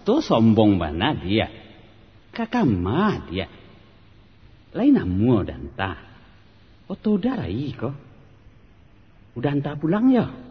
Oto sombong bana dia. Kakama dia. Lain namu dan ta. Oto darai ko. Udah anta pulang ya.